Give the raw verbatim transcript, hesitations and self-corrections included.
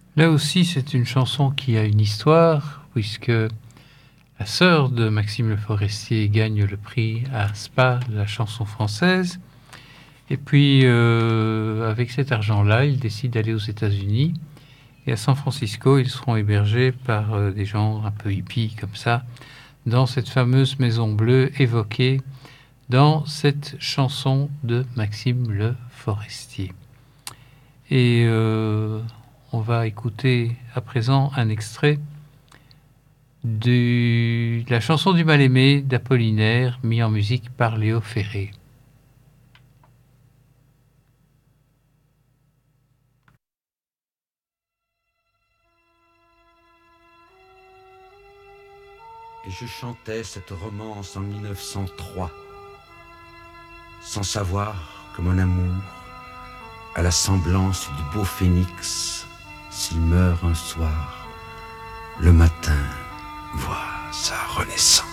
Là aussi, c'est une chanson qui a une histoire, puisque la sœur de Maxime Le Forestier gagne le prix à Spa de la chanson française. Et puis, euh, avec cet argent-là, ils décident d'aller aux États-Unis. Et à San Francisco, ils seront hébergés par euh, des gens un peu hippies comme ça, dans cette fameuse maison bleue évoquée dans cette chanson de Maxime Le Forestier. Et euh, on va écouter à présent un extrait de la chanson du mal-aimé d'Apollinaire, mis en musique par Léo Ferré. Et je chantais cette romance en mille neuf cent trois, sans savoir que mon amour a la semblance du beau phénix s'il meurt un soir, le matin voit sa renaissance.